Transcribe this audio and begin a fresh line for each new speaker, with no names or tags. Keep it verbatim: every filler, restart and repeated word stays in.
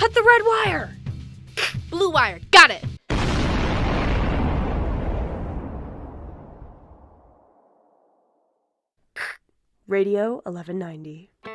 Cut the red wire! Blue wire, got it! Radio eleven ninety.